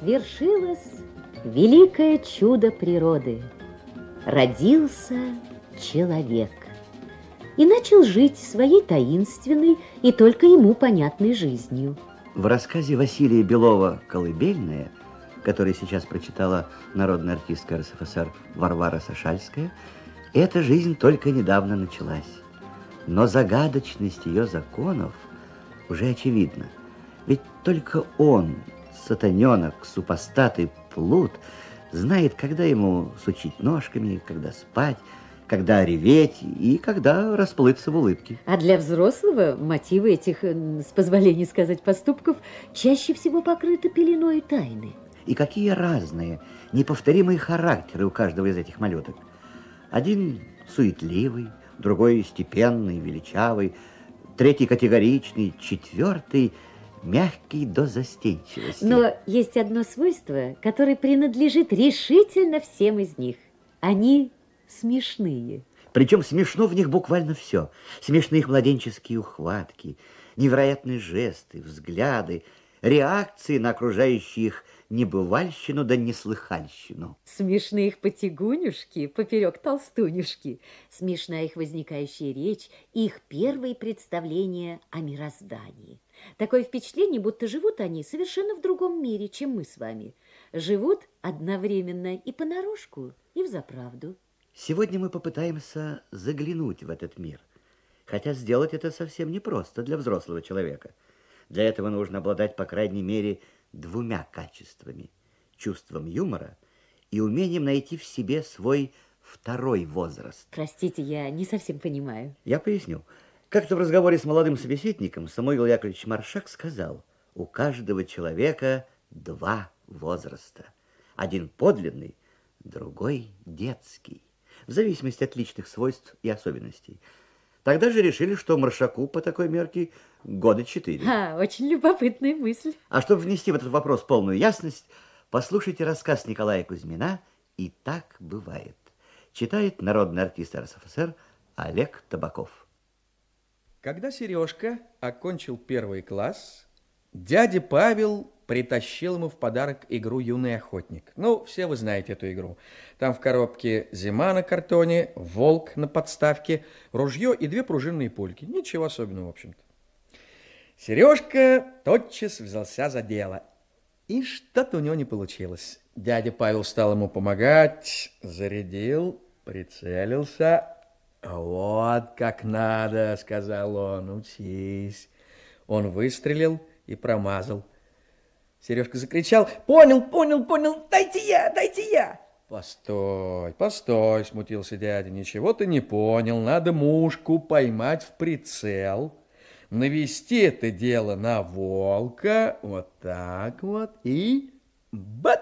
Свершилось великое чудо природы. Родился человек и начал жить своей таинственной и только ему понятной жизнью. В рассказе Василия Белова «Колыбельная», который сейчас прочитала народная артистка РСФСР Варвара Сашальская, эта жизнь только недавно началась. Но загадочность ее законов уже очевидна. Ведь только он, сатаненок, супостат и плут, знает, когда ему сучить ножками, когда спать, когда реветь и когда расплыться в улыбке. А для взрослого мотивы этих, с позволения сказать, поступков чаще всего покрыты пеленой тайны. И какие разные, неповторимые характеры у каждого из этих малюток. Один суетливый, другой степенный, величавый, третий категоричный, четвертый мягкий до застенчивости. Но есть одно свойство, которое принадлежит решительно всем из них. Они смешные. Причем смешно в них буквально все. Смешны их младенческие ухватки, невероятные жесты, взгляды, реакции на окружающие их небывальщину да неслыхальщину. Смешны их потягунюшки поперек толстунюшки, смешна их возникающая речь, их первые представления о мироздании. Такое впечатление, будто живут они совершенно в другом мире, чем мы с вами. Живут одновременно и понарошку, и взаправду. Сегодня мы попытаемся заглянуть в этот мир, хотя сделать это совсем непросто для взрослого человека. Для этого нужно обладать, по крайней мере, двумя качествами: чувством юмора и умением найти в себе свой второй возраст. Простите, я не совсем понимаю. Я поясню. Как-то в разговоре с молодым собеседником Самуил Яковлевич Маршак сказал: у каждого человека два возраста. Один подлинный, другой детский, в зависимости от личных свойств и особенностей. Тогда же решили, что Маршаку по такой мерке года 4. Очень любопытная мысль. А чтобы внести в этот вопрос полную ясность, послушайте рассказ Николая Кузьмина «И так бывает». Читает народный артист РСФСР Олег Табаков. Когда Сережка окончил 1 класс, дядя Павел притащил ему в подарок игру «Юный охотник». Ну, все вы знаете эту игру. Там в коробке зима на картоне, волк на подставке, ружье и 2 пружинные пульки. Ничего особенного, в общем-то. Сережка тотчас взялся за дело. И что-то у него не получилось. Дядя Павел стал ему помогать, зарядил, прицелился. «Вот как надо», — сказал он, — «учись». Он выстрелил и промазал. Сережка закричал: «Понял, понял, понял, дайте я!» «Постой, постой», — смутился дядя, — «ничего ты не понял, надо мушку поймать в прицел, навести это дело на волка, вот так вот, и бац!»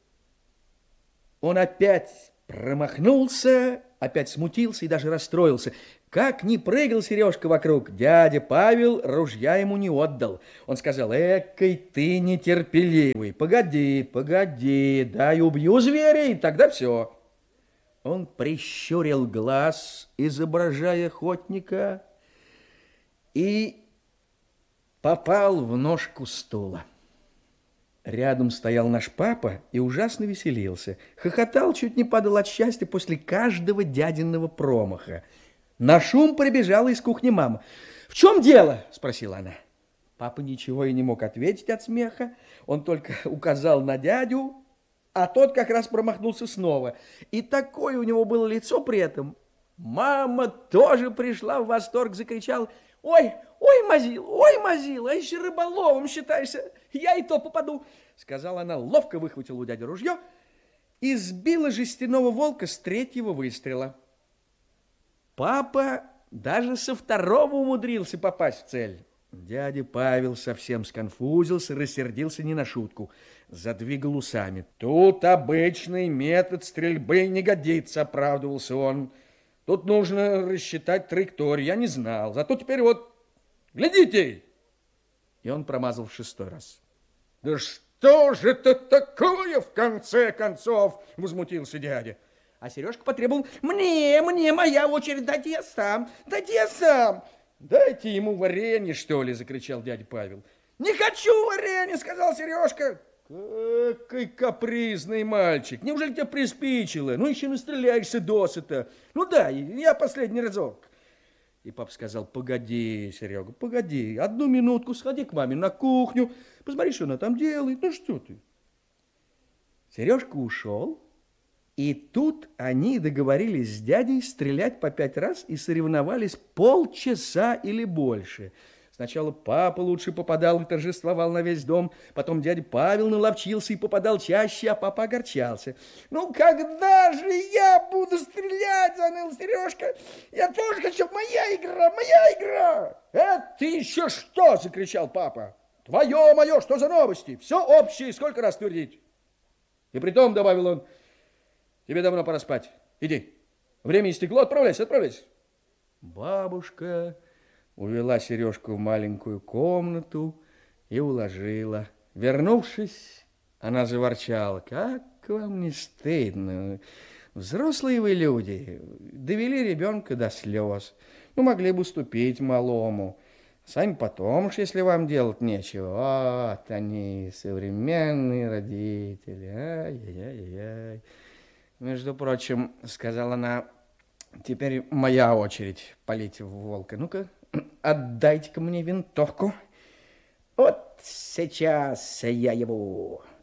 Он опять промахнулся, опять смутился и даже расстроился. Как ни прыгал Сережка вокруг, дядя Павел ружья ему не отдал. Он сказал: «Экой ты нетерпеливый, погоди, дай убью зверей, тогда все». Он прищурил глаз, изображая охотника, и попал в ножку стула. Рядом стоял наш папа и ужасно веселился. Хохотал, чуть не падал от счастья после каждого дядиного промаха. На шум прибежала из кухни мама. «В чем дело?» – спросила она. Папа ничего и не мог ответить от смеха. Он только указал на дядю, а тот как раз промахнулся снова. И такое у него было лицо при этом. Мама тоже пришла в восторг, закричала: ой, Мазил, а еще рыболовом считайся, я и то попаду», — сказала она, ловко выхватила у дяди ружье и сбила жестяного волка с 3-го выстрела. Папа даже со 2-го умудрился попасть в цель. Дядя Павел совсем сконфузился, рассердился не на шутку, задвигал усами. «Тут обычный метод стрельбы не годится», — оправдывался он. «Тут нужно рассчитать траекторию, я не знал, зато теперь вот, глядите!» И он промазал в 6-й раз. «Да что же это такое, в конце концов?» — возмутился дядя. А Сережка потребовал: мне, моя очередь, дайте я сам. «Дайте ему варенье, что ли?» — закричал дядя Павел. «Не хочу варенье!» — сказал Сережка. Какой капризный мальчик. Неужели тебя приспичило? Ну, еще настреляешься досыта. Ну, да, я последний разок. И папа сказал: погоди, Серега, погоди. 1 минутку, сходи к маме на кухню. Посмотри, что она там делает. Ну, что ты? Сережка ушел. И тут они договорились с дядей стрелять по 5 раз и соревновались полчаса или больше. Сначала папа лучше попадал и торжествовал на весь дом, потом дядя Павел наловчился и попадал чаще, а папа огорчался. Ну, когда же я буду стрелять, заныл Сережка? Я тоже хочу, моя игра, моя игра. Это еще что? Закричал папа. Твое, мое, что за новости? Все общее, сколько раз твердить? И притом, добавил он, тебе давно пора спать. Иди, время истекло, отправляйся, отправляйся. Бабушка увела Сережку в маленькую комнату и уложила. Вернувшись, она заворчала: как вам не стыдно? Взрослые вы люди, довели ребенка до слез. Ну, могли бы уступить малому. Сами потом уж, если вам делать нечего. Вот они, современные родители. Ай-яй-яй-яй. Между прочим, сказала она, теперь моя очередь палить в волка. Ну-ка, отдайте-ка мне винтовку. Вот сейчас я его...